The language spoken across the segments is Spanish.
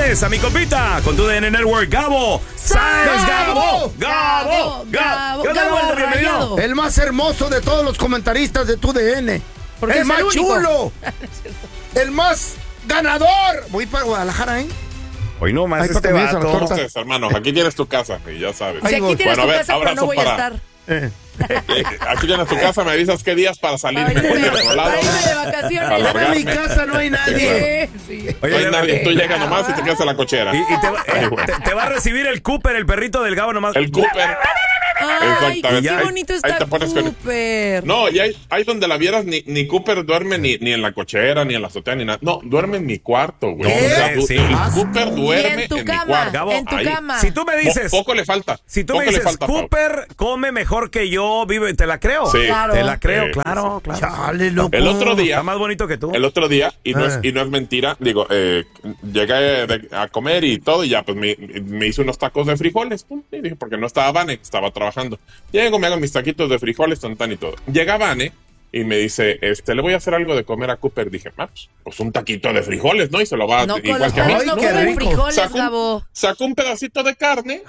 Felicidades a mi compita con tu DN Network, Gabo Sáenz. Gabo el rayado. El más hermoso de todos los comentaristas de tu DN. El más chulo. El más ganador. Voy para Guadalajara, ¿eh? Hoy no más este vato. Entonces, hermanos, aquí tienes tu casa, y ya sabes. Si aquí tienes tu casa, pero no voy a estar. Aquí tienes tu casa, me avisas qué días para salir. Para irme de vacaciones. En mi casa no hay nadie. No hay nadie, tú llegas nomás y te quedas en la cochera. Y te va a recibir el Cooper, el perrito del Gabo nomás. El Cooper. Ay, qué bonito está Cooper. No, y hay donde la vieras, ni Cooper duerme ni en la cochera, ni en la azotea, ni nada. No, duerme en mi cuarto, güey. O sea, Sí. Cooper duerme en mi cuarto. Gabo, en tu cama. Si tú me dices... Poco le falta. Si tú me dices, Cooper come mejor que yo, vive, te la creo. Sí. Claro. Te la creo, claro. Chale, loco. El otro día... Está más bonito que tú. El otro día, y no es mentira, digo, llegué a comer y todo, y ya pues me hice unos tacos de frijoles. Y dije, porque no estaba Vane, estaba trabajando. Llego, me hago mis taquitos de frijoles, tan y todo. Llega Vane y me dice, le voy a hacer algo de comer a Cooper. Dije, pues un taquito de frijoles, ¿no? Y se lo va no, igual que a mí. No comen frijoles, Gabo. Sacó un pedacito de carne,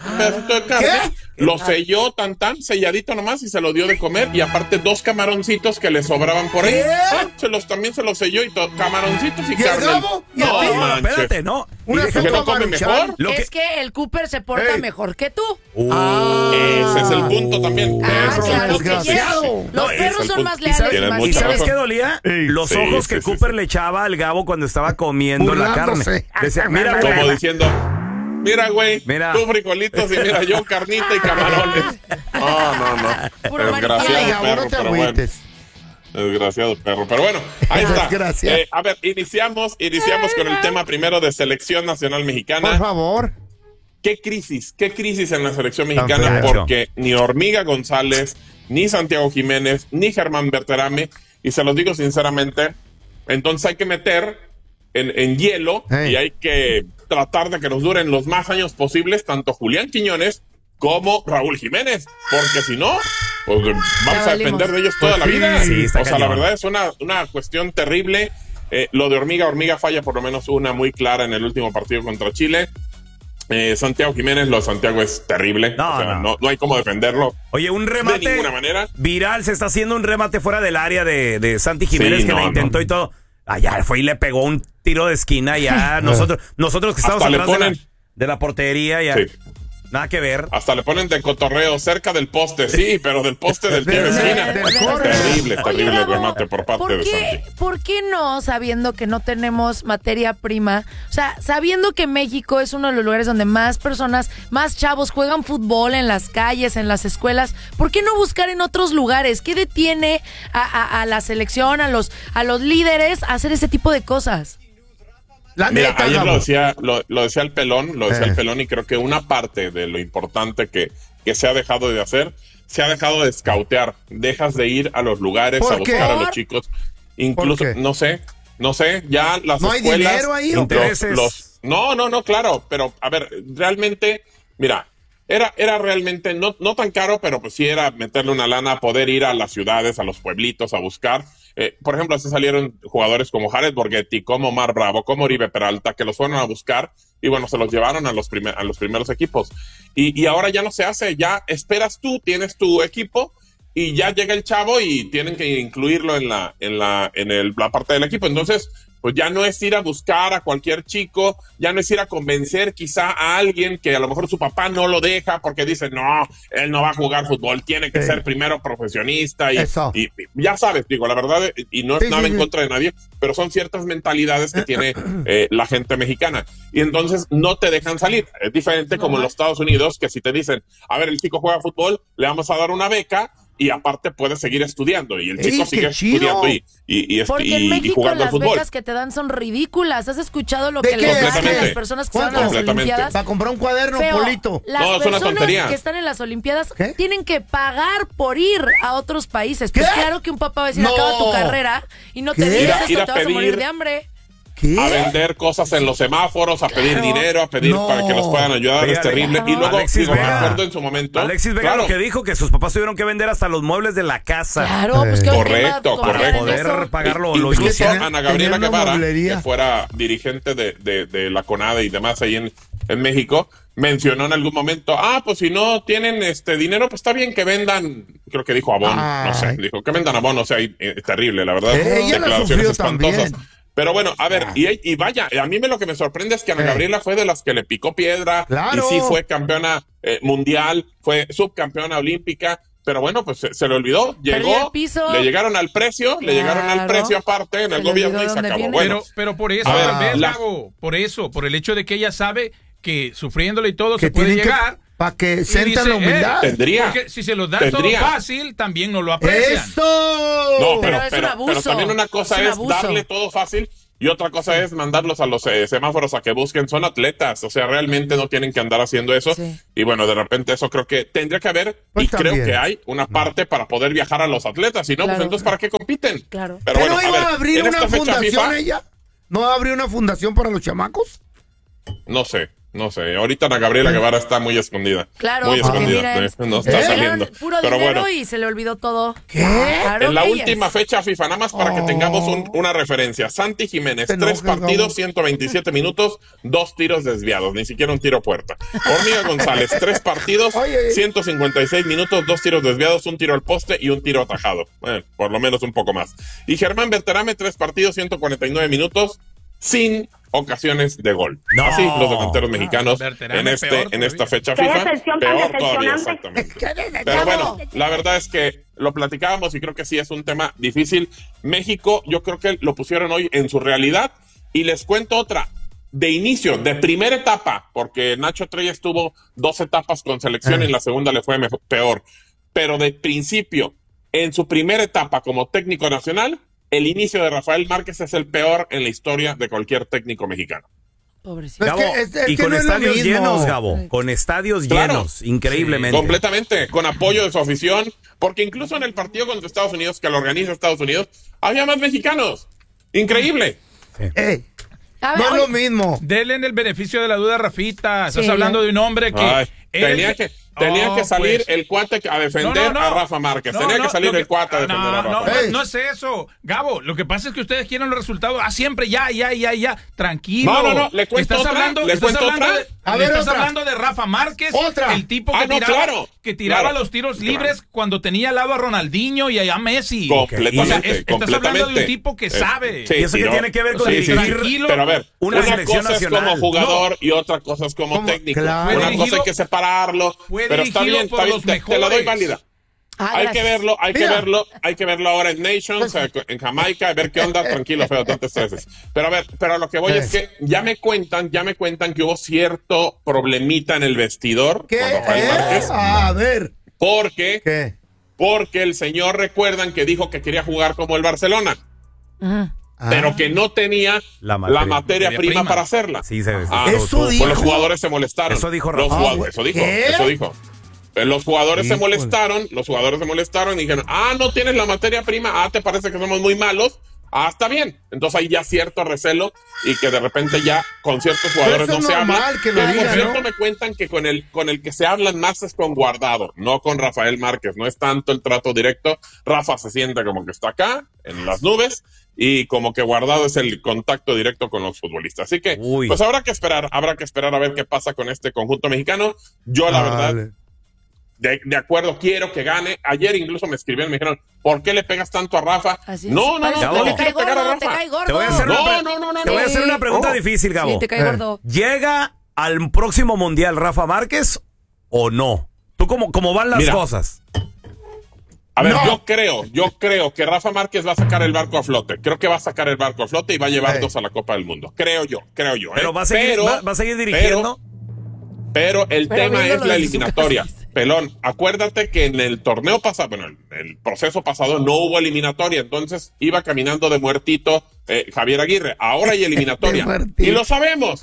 lo selló tan selladito nomás y se lo dio de comer. Y aparte 2 camaroncitos que le sobraban por ahí. También se los selló y todo. Camaroncitos y carne. No, espérate, no. Una que no come mejor. Es que el Cooper se porta mejor que tú. Ese es el punto también. Claro que los perros son más leales y más. ¿Y sabes qué dolía? Los ojos que Cooper le echaba al Gabo cuando estaba comiendo la carne. Decía, mira, como diciendo, mira, güey, tú frijolitos y mira yo carnita y camarones. No. Desgraciado perro, pero bueno. Desgraciado perro, pero bueno, ahí está. A ver, iniciamos con el tema primero de selección nacional mexicana. Por favor. ¿Qué crisis en la selección mexicana? Porque ni Hormiga González, ni Santiago Jiménez, ni Germán Berterame, y se los digo sinceramente, entonces hay que meter en hielo y hay que tratar de que nos duren los más años posibles tanto Julián Quiñones como Raúl Jiménez, porque si no, pues vamos a depender de ellos toda la vida. Sí, o sea, la verdad es una cuestión terrible. Lo de Hormiga falla por lo menos una muy clara en el último partido contra Chile. Santiago Jiménez, lo de Santiago es terrible. No hay cómo defenderlo. Oye, un remate de ninguna manera. Viral, se está haciendo un remate fuera del área de Santi Jiménez, que la intentó y todo. Allá fue y le pegó un tiro de esquina. Ya nosotros que estamos atrás de la portería, ya. Sí. Nada que ver. Hasta le ponen de cotorreo cerca del poste, sí, pero del poste del tiro de esquina. Terrible el remate por parte de Santi. ¿Por qué no, sabiendo que no tenemos materia prima? O sea, sabiendo que México es uno de los lugares donde más personas, más chavos juegan fútbol en las calles, en las escuelas, ¿por qué no buscar en otros lugares? ¿Qué detiene a la selección, a los líderes a hacer ese tipo de cosas? Mira, ayer lo decía el pelón, y creo que una parte de lo importante que se ha dejado de hacer, se ha dejado de escautear. Dejas de ir a los lugares a buscar a los chicos. Incluso, no sé, ya las ¿No escuelas. hay dinero ahí? No, claro, pero a ver, realmente, mira, era realmente no tan caro, pero pues sí era meterle una lana, poder ir a las ciudades, a los pueblitos a buscar. Por ejemplo, así salieron jugadores como Jared Borghetti, como Omar Bravo, como Oribe Peralta, que los fueron a buscar y bueno, se los llevaron a los primeros equipos. Y ahora ya no se hace, ya esperas tú, tienes tu equipo y ya llega el chavo y tienen que incluirlo en la parte del equipo. Entonces, pues ya no es ir a buscar a cualquier chico, ya no es ir a convencer quizá a alguien que a lo mejor su papá no lo deja porque dice, no, él no va a jugar fútbol, tiene que ser primero profesionista y ya sabes, digo, la verdad, y no es nada en contra de nadie, pero son ciertas mentalidades que tiene la gente mexicana y entonces no te dejan salir. Es diferente como en los Estados Unidos, que si te dicen, a ver, el chico juega fútbol, le vamos a dar una beca y aparte puede seguir estudiando y el chico sigue estudiando porque en México jugando las al fútbol. Becas que te dan son ridículas. ¿Has escuchado lo que les dan a las personas que están en las Olimpiadas? Para comprar un cuaderno, Polito. Las es una tontería. Que están en las Olimpiadas tienen que pagar por ir a otros países. Pues claro que un papá va a decir, acaba tu carrera y no te dices esto, te vas a morir de hambre. a vender cosas en los semáforos, a pedir dinero, a pedir para que los puedan ayudar, es terrible. Y luego, recuerdo en su momento. Alexis Vega lo que dijo, que sus papás tuvieron que vender hasta los muebles de la casa. Claro, pues correcto. Para poder pagarlo. Incluso Ana Gabriela Guevara, que fuera dirigente de la CONADE y demás ahí en México, mencionó en algún momento, pues si no tienen dinero, pues está bien que vendan, creo que dijo abono, no sé, dijo que vendan abono, o sea, terrible, la verdad. Ella declaraciones espantosas. También. Pero bueno, a ver, y vaya, a mí lo que me sorprende es que Ana Gabriela fue de las que le picó piedra, y sí fue campeona mundial, fue subcampeona olímpica, pero bueno, pues se le olvidó, llegó, le llegaron al precio, aparte en el gobierno y se acabó. Bueno, pero por eso, tal vez, Gabo, por el hecho de que ella sabe que sufriéndole y todo se puede llegar. Para que sientan la humildad. Porque si se los da todo fácil, también no lo aprecian. ¡Eso! No, pero también una cosa es darle todo fácil y otra cosa es mandarlos a los semáforos a que busquen. Son atletas, o sea, realmente no tienen que andar haciendo eso. Sí. Y bueno, de repente eso creo que tendría que haber, y creo que hay una parte para poder viajar a los atletas. Si no, pues entonces ¿para qué compiten? Claro. Pero bueno, ¿no iba a abrir una fundación ella? ¿No va a abrir una fundación para los chamacos? No sé. Ahorita Ana Gabriela Guevara está muy escondida. Claro, muy escondida. Miren, no está saliendo. Puro pero dinero bueno, y se le olvidó todo. ¿Qué? Claro, en la última fecha FIFA, nada más para que tengamos una referencia. Santi Jiménez, 3 partidos, 127 minutos, 2 tiros desviados, ni siquiera un tiro a puerta. Hormiga González, 3 partidos, 156 minutos, 2 tiros desviados, 1 tiro al poste y 1 tiro atajado. Por lo menos un poco más. Y Germán Berterame, 3 partidos, 149 minutos, sin ocasiones de gol. No. Así los delanteros mexicanos en esta fecha FIFA. Peor todavía, exactamente. Pero bueno, la verdad es que lo platicábamos y creo que sí es un tema difícil. México, yo creo que lo pusieron hoy en su realidad. Y les cuento otra. De inicio, de primera etapa, porque Nacho Treyes tuvo 2 etapas con selección y en la segunda le fue peor. Pero de principio, en su primera etapa como técnico nacional, el inicio de Rafael Márquez es el peor en la historia de cualquier técnico mexicano. Pobrecito. Gabo, y con estadios llenos, Gabo. Con estadios llenos, increíblemente. Completamente, con apoyo de su afición. Porque incluso en el partido contra Estados Unidos, que lo organiza Estados Unidos, había más mexicanos. Increíble. No es lo mismo. Denle el beneficio de la duda, Rafita. Estás hablando de un hombre que... Tenía que salir el cuate a defender a Rafa Márquez. Tenía que salir el cuate a defender a Rafa. No es eso. Gabo, lo que pasa es que ustedes quieren los resultados siempre, ya. Tranquilo. No. Le cuento Estás hablando de Rafa Márquez, el tipo que tiraba los tiros libres cuando tenía al lado a Ronaldinho y a Messi. Completamente. Estás hablando de un tipo que sabe. Y eso que tiene que ver con tranquilo. Pero a ver, una cosa es como jugador y otra cosa es como técnico. Una cosa hay que separarlo. Pero está bien, te la doy válida. Hay que verlo ahora en Nations, en Jamaica, a ver qué onda, tranquilo, feo, no te estreses. Pero a ver, lo que voy es que ya me cuentan que hubo cierto problemita en el vestidor con Rafael Márquez. A ver. Porque el señor, recuerdan que dijo que quería jugar como el Barcelona. Pero que no tenía la materia prima para hacerla. Sí, eso dijo. Pues los jugadores se molestaron. Eso dijo Rafa. Eso dijo. Los jugadores se molestaron y dijeron, no tienes la materia prima, te parece que somos muy malos, está bien. Entonces hay ya cierto recelo y que de repente ya con ciertos jugadores no se habla. Por cierto, me cuentan que con el que se hablan más es con Guardado, no con Rafael Márquez. No es tanto el trato directo. Rafa se siente como que está acá, en las nubes, y como que Guardado es el contacto directo con los futbolistas. Así que, pues habrá que esperar a ver qué pasa con este conjunto mexicano. Yo, la verdad, de acuerdo, quiero que gane. Ayer incluso me escribieron, me dijeron, ¿por qué le pegas tanto a Rafa? No le quiero pegar a Rafa. Te cae gordo. Te voy a hacer una pregunta difícil, Gabo. Sí, te cae gordo. ¿Llega al próximo Mundial Rafa Márquez o no? ¿Tú cómo van las cosas? A ver, yo creo que Rafa Márquez va a sacar el barco a flote. Creo que va a sacar el barco a flote y va a llevarnos a la Copa del Mundo. Creo yo. Pero va a seguir dirigiendo. Pero el tema es la eliminatoria. Pelón, acuérdate que en el torneo pasado, el proceso pasado no hubo eliminatoria, entonces iba caminando de muertito Javier Aguirre. Ahora hay eliminatoria. Y lo sabemos.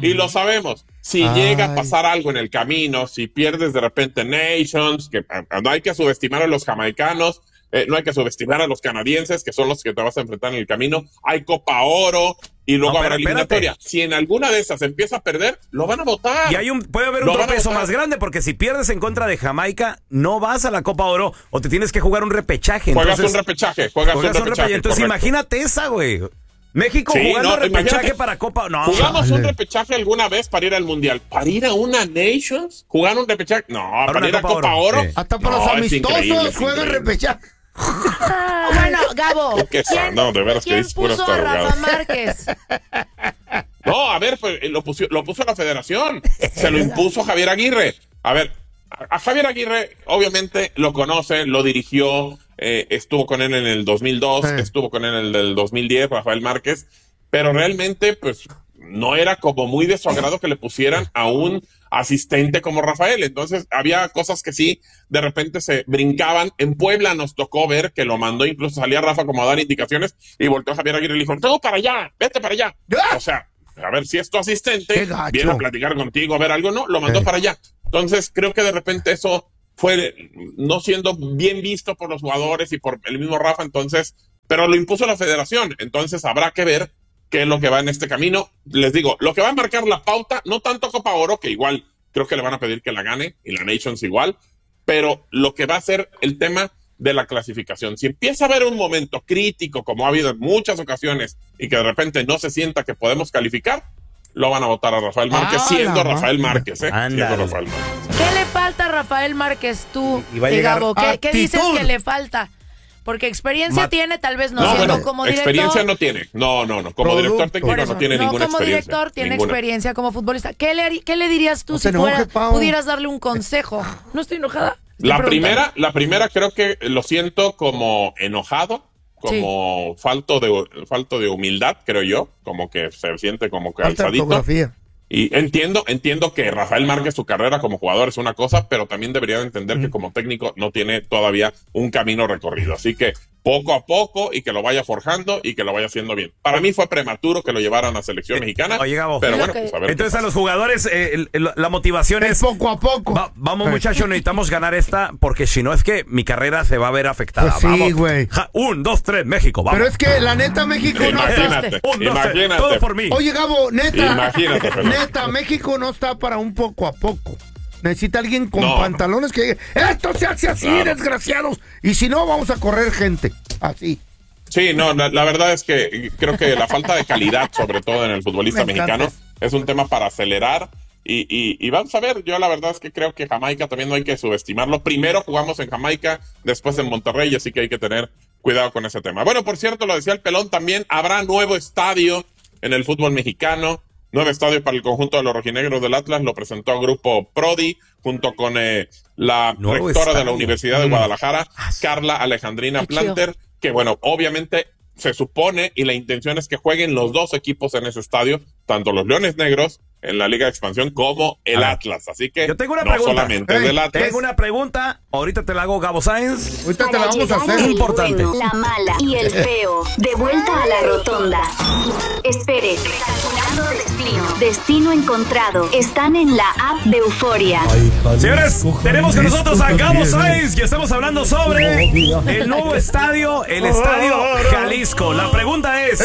Si llega a pasar algo en el camino, si pierdes de repente Nations, que no hay que subestimar a los jamaicanos, no hay que subestimar a los canadienses, que son los que te vas a enfrentar en el camino. Hay Copa Oro y luego habrá eliminatoria. Si en alguna de esas empieza a perder, lo van a votar. Y puede haber un tropezo más grande, porque si pierdes en contra de Jamaica, no vas a la Copa Oro o te tienes que jugar un repechaje. Juegas un repechaje. Entonces imagínate esa, güey. México jugando repechaje para Copa. No, ¿jugamos un repechaje alguna vez para ir al Mundial? ¿Para ir a una Nations? ¿Jugar un repechaje? No, para ir a Copa Oro. Hasta para los amistosos juegan repechaje. Bueno, Gabo, ¿quién puso a Rafa Márquez? No, a ver, pues lo puso la federación. Se lo impuso Javier Aguirre. A ver, a Javier Aguirre, obviamente, lo conoce, lo dirigió, estuvo con él en el 2002, estuvo con él en el 2010, Rafael Márquez, pero realmente, pues, no era como muy de su agrado que le pusieran a un asistente como Rafael. Entonces, había cosas que sí, de repente se brincaban. En Puebla nos tocó ver que lo mandó, incluso salía Rafa como a dar indicaciones, y volteó a Javier Aguirre y le dijo, todo para allá, vete para allá. O sea, a ver si es tu asistente, viene a platicar contigo, a ver algo, no, lo mandó para allá. Entonces, creo que de repente eso fue no siendo bien visto por los jugadores y por el mismo Rafa, entonces, pero lo impuso la federación. Entonces, habrá que ver qué es lo que va en este camino. Les digo, lo que va a marcar la pauta, no tanto Copa Oro, que igual creo que le van a pedir que la gane, y la Nations igual, pero lo que va a ser el tema de la clasificación. Si empieza a haber un momento crítico, como ha habido en muchas ocasiones, y que de repente no se sienta que podemos calificar, lo van a votar a Rafael Márquez, siendo Rafael Márquez, siendo Rafael Márquez. ¿Qué le falta a Rafael Márquez, tú, Gabo? ¿Qué dices que le falta? Porque experiencia tiene, tal vez no, siendo como director. Experiencia no tiene. No. Como director técnico no tiene ninguna experiencia. Como director tiene experiencia como futbolista. ¿Qué le dirías tú si pudieras darle un consejo? No estoy enojada. La primera creo que lo siento como enojado, como falto de humildad, creo yo, como que se siente como que alzadito. Y entiendo que Rafael Márquez, su carrera como jugador es una cosa, pero también debería de entender que como técnico no tiene todavía un camino recorrido. Así que poco a poco, y que lo vaya forjando y que lo vaya haciendo bien. Para mí fue prematuro que lo llevaran a selección mexicana. Oye, Gabo, pero bueno, pues a ver. Entonces a los jugadores la motivación es poco a poco. Vamos, muchachos, necesitamos ganar esta, porque si no es que mi carrera se va a ver afectada. Pues sí, güey. 1, 2, 3, México, vamos. Pero es que la neta México imagínate, imagínate. Todo por mí. Oye, Gabo, imagínate, neta, México no está para un poco a poco. Necesita alguien con pantalones que diga, esto se hace así, desgraciados. Y si no, vamos a correr gente. Así. Sí, no, la verdad es que creo que la falta de calidad, sobre todo en el futbolista mexicano, es un tema para acelerar. Y vamos a ver, yo la verdad es que creo que Jamaica también no hay que subestimarlo. Primero jugamos en Jamaica, después en Monterrey, así que hay que tener cuidado con ese tema. Bueno, por cierto, lo decía el Pelón, también habrá nuevo estadio en el fútbol mexicano. Nuevo estadio para el conjunto de los rojinegros del Atlas, lo presentó el grupo Prodi, junto con la rectora de la Universidad de Guadalajara, Carla Alejandrina Planter, que bueno, obviamente se supone y la intención es que jueguen los dos equipos en ese estadio, tanto los Leones Negros en la Liga de Expansión como el Atlas. Así que yo tengo una pregunta. Solamente del Atlas. Tengo una pregunta, ahorita te la hago, Gabo Sáenz. Ahorita te la vamos a hacer. Importante. Bueno, la mala y el feo. De vuelta a la rotonda. Espere. Recalculando destino. Destino encontrado. Están en la app de Euforia. Señores, tenemos con nosotros a Gabo Sáenz y estamos hablando sobre el nuevo estadio, el Estadio Jalisco. La pregunta es...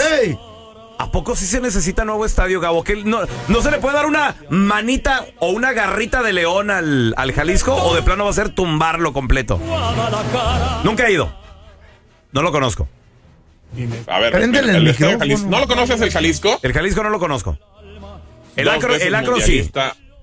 ¿A poco sí se necesita nuevo estadio, Gabo? ¿Que no se le puede dar una manita o una garrita de león al Jalisco? ¿O de plano va a ser tumbarlo completo? Nunca he ido. No lo conozco. A ver, el estadio Jalisco. ¿No lo conoces, el Jalisco? El Jalisco no lo conozco. El Acro sí.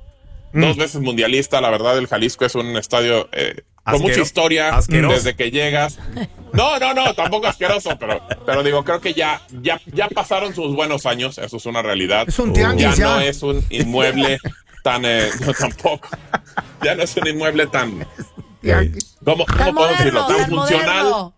2 veces mundialista, la verdad, el Jalisco es un estadio con mucha historia. Asqueroso. Desde que llegas. No, tampoco asqueroso, pero digo, creo que ya pasaron sus buenos años, eso es una realidad. Es un tianguis ya. No es un inmueble tan, no tampoco, ya no es un inmueble tan, ¿cómo puedo decirlo? Tan funcional, moderno.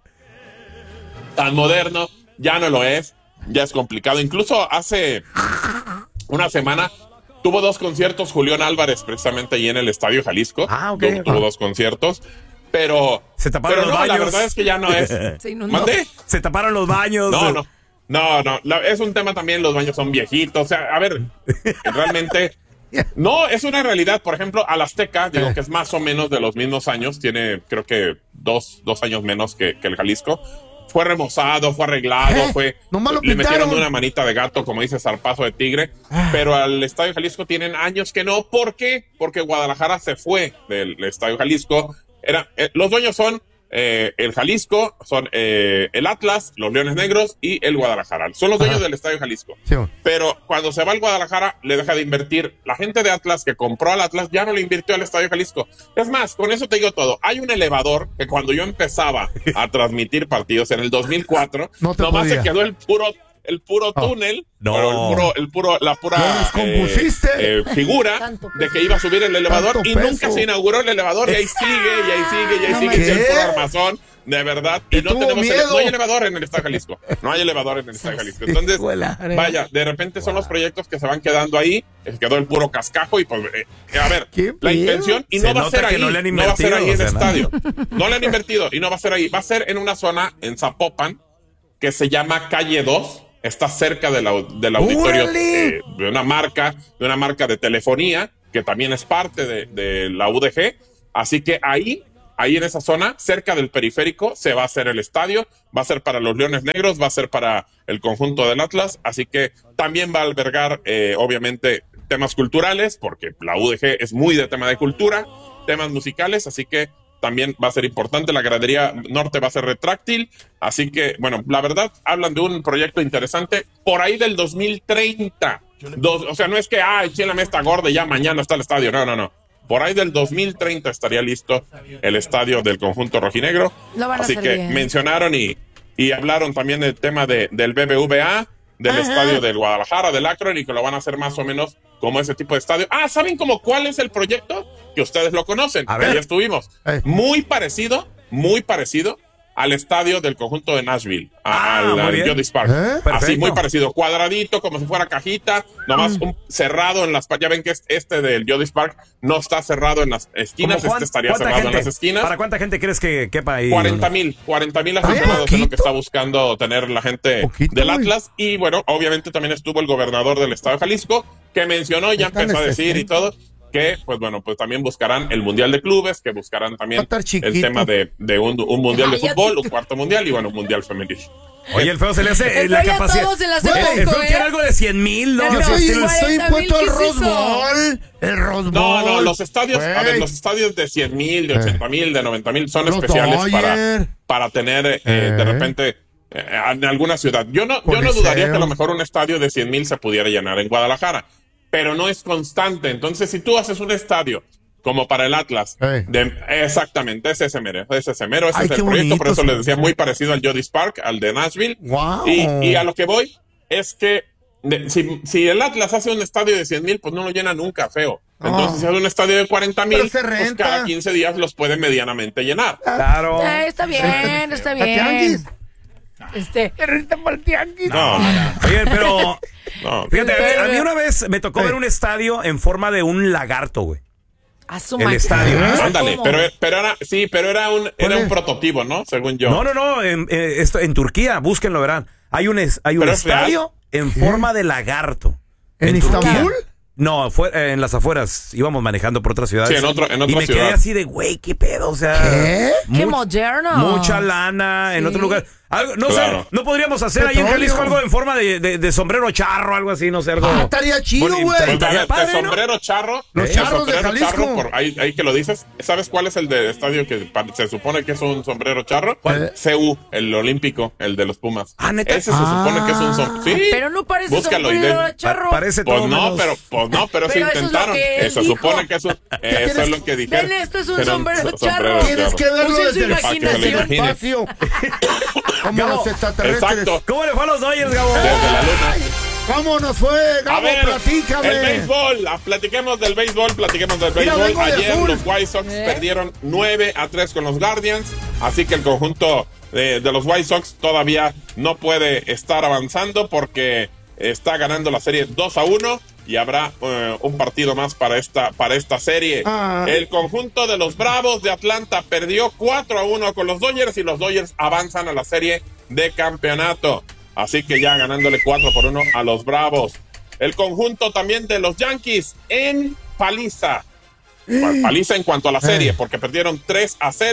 Tan moderno, ya no lo es, ya es complicado. Incluso hace una semana tuvo 2 conciertos Julián Álvarez, precisamente ahí en el Estadio Jalisco. Tuvo 2 conciertos. Pero se taparon los baños. La verdad es que ya no es. Se taparon los baños. No. Es un tema también, los baños son viejitos. O sea, a ver, realmente. No, es una realidad. Por ejemplo, al Azteca, digo que es más o menos de los mismos años. Tiene, creo que 2 años menos que el Jalisco. Fue remozado, fue arreglado, le metieron una manita de gato, como dice, zarpazo de tigre, pero al Estadio Jalisco tienen años que no. ¿Por qué? Porque Guadalajara se fue del Estadio Jalisco. Los dueños son el Jalisco, son el Atlas, los Leones Negros y el Guadalajara. Son los dueños del Estadio Jalisco. Sí. Pero cuando se va al Guadalajara, le deja de invertir. La gente de Atlas que compró al Atlas ya no le invirtió al Estadio Jalisco. Es más, con eso te digo todo. Hay un elevador que cuando yo empezaba a transmitir partidos en el 2004, nomás se quedó el puro túnel, la pura figura de que iba a subir el elevador y nunca se inauguró el elevador y ahí sigue el puro armazón, de verdad, y no hay elevador en el Estadio Jalisco, entonces, vaya, de repente son los proyectos que se van quedando ahí, quedó el puro cascajo y pues, a ver, la intención, y no va a ser ahí, no va a ser ahí en el estadio, no le han invertido y no va a ser ahí, va a ser en una zona en Zapopan que se llama Calle 2, está cerca del auditorio de una marca de telefonía que también es parte de la UDG, así que ahí en esa zona, cerca del periférico, se va a hacer el estadio, va a ser para los Leones Negros, va a ser para el conjunto del Atlas, así que también va a albergar, obviamente, temas culturales, porque la UDG es muy de tema de cultura, temas musicales, así que también va a ser importante. La gradería norte va a ser retráctil, así que, bueno, la verdad, hablan de un proyecto interesante por ahí del 2030. O sea, no es que, échenle esta gorda y ya mañana está el estadio, no. Por ahí del 2030 estaría listo el estadio del conjunto rojinegro. Así que mencionaron y hablaron también del tema del BBVA, del estadio del Guadalajara, del Akron, y que lo van a hacer más o menos como ese tipo de estadio. ¿Saben cuál es el proyecto? Que ustedes lo conocen, que ya estuvimos. Muy parecido al estadio del conjunto de Nashville, al Geodis Park. Así, muy parecido, cuadradito, como si fuera cajita, nomás cerrado en las... Ya ven que del Geodis Park no está cerrado en las esquinas, estaría cerrado en las esquinas. ¿Para cuánta gente crees que quepa ahí? 40,000 aficionados es lo que está buscando tener la gente del Atlas. Y bueno, obviamente también estuvo el gobernador del Estado de Jalisco, que mencionó, ya empezó a decir y todo, que pues también buscarán el Mundial de Clubes, que buscarán también el tema de un Mundial de Fútbol, un cuarto Mundial y un Mundial femenil. Oye, el Feo se le hace la capacidad. El Feo quiere algo de 100,000, ¿no? Yo estoy impuesto al Rose Bowl. El Rose Bowl. No, los estadios, los estadios de 100,000, de 80,000, de 90,000 son especiales para tener de repente en alguna ciudad. Yo no dudaría que a lo mejor un estadio de 100,000 se pudiera llenar en Guadalajara, pero no es constante. Entonces, si tú haces un estadio como para el Atlas, exactamente, es ese mero, ese es el proyecto, bonito, por eso les decía, muy parecido al Geodis Park, al de Nashville. Wow. Y a lo que voy es que si el Atlas hace un estadio de 100,000, pues no lo llena nunca, Feo. Entonces, si hace un estadio de 40,000, pues cada 15 días los puede medianamente llenar. Claro. Está bien. No. Oye, pero fíjate, a mí una vez me tocó ver un estadio en forma de un lagarto, güey. El estadio. Ándale, pero era un prototipo, ¿no? Según yo. No, en Turquía, búsquenlo, verán. Hay un estadio en forma de lagarto. ¿En Estambul? No, fue en las afueras. Íbamos manejando por otras ciudades. Sí, en otra y me quedé así de, güey, qué pedo, o sea. Qué moderno. Mucha lana en otro lugar. No sé, no podríamos hacer ahí en Jalisco algo en forma de sombrero charro, algo así, no sé, algo. Estaría chido, güey. De sombrero charro. Los charros de Jalisco. Ahí que lo dices. ¿Sabes cuál es el de estadio que se supone que es un sombrero charro? ¿Cuál? CU, el olímpico, el de los Pumas. ¿Neta? Ese se supone que es un sombrero. Sí. Pero no parece sombrero charro. Parece todo pero se intentaron. Eso supone que eso es lo que dijeron. Ven, esto es un sombrero charro. Tienes que verlo desde el espacio. ¿Cómo se está Exacto. ¿Cómo le fue a los Dodgers, Gabo? Desde la luna. ¿Cómo nos fue, Gabo? Platícame. El béisbol. Platiquemos del béisbol. Ayer los White Sox perdieron 9-3 con los Guardians. Así que el conjunto de los White Sox todavía no puede estar avanzando porque está ganando la serie 2-1. Y habrá un partido más para esta serie. El conjunto de los Bravos de Atlanta perdió 4-1 con los Dodgers y los Dodgers avanzan a la serie de campeonato. Así que ya ganándole 4-1 a los Bravos. El conjunto también de los Yankees en paliza. Paliza en cuanto a la serie, porque perdieron 3-0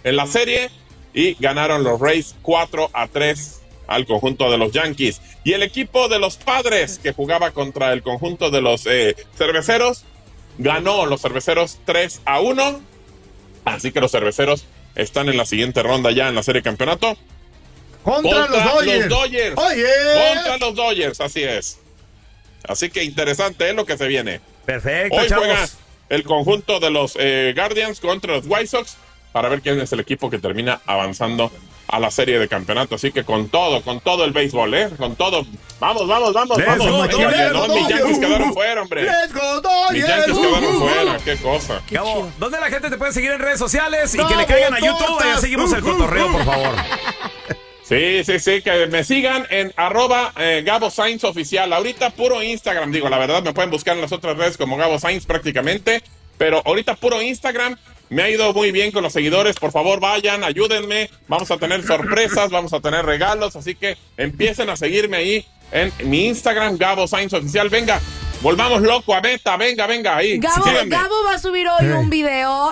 en la serie y ganaron los Rays 4-3 al conjunto de los Yankees. Y el equipo de los Padres, que jugaba contra el conjunto de los Cerveceros, ganó los Cerveceros 3-1. Así que los Cerveceros están en la siguiente ronda ya en la serie de campeonato. Contra los Dodgers. Contra los Dodgers, así es. Así que interesante es lo que se viene. Perfecto, Hoy chavos. juega el conjunto de los Guardians contra los White Sox para ver quién es el equipo que termina avanzando a la serie de campeonato. Así que con todo el béisbol, con todo. Vamos. Mis Yankees quedaron fuera, hombre. Mis Yankees quedaron fuera, qué cosa. Cabo, ¿dónde la gente te puede seguir en redes sociales y que le caigan a YouTube? Ya seguimos el cotorreo, por favor. Sí, que me sigan en @Gabo Sainz Oficial. Ahorita puro Instagram, digo, la verdad me pueden buscar en las otras redes como Gabo Sainz prácticamente, pero ahorita puro Instagram. Me ha ido muy bien con los seguidores, por favor vayan, ayúdenme, vamos a tener sorpresas, vamos a tener regalos, así que empiecen a seguirme ahí en mi Instagram, Gabo Sainz Oficial. Venga, volvamos loco a Meta, venga, ahí. Gabo va a subir hoy un video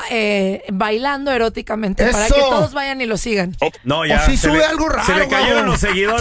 bailando eróticamente para que todos vayan y lo sigan. No, ya. O si sube algo raro. Se le cayeron los seguidores.